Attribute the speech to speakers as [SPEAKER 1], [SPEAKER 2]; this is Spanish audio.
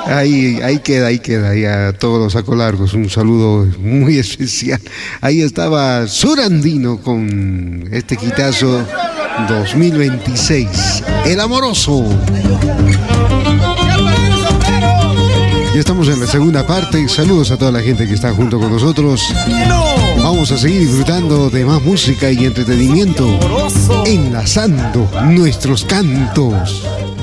[SPEAKER 1] Ahí queda, y a todos los sacolargos, un saludo muy especial. Ahí estaba Surandino con este quitazo 2026, El Amoroso. Ya estamos en la segunda parte. Saludos a toda la gente que está junto con nosotros. Vamos a seguir disfrutando de más música y entretenimiento, enlazando nuestros cantos.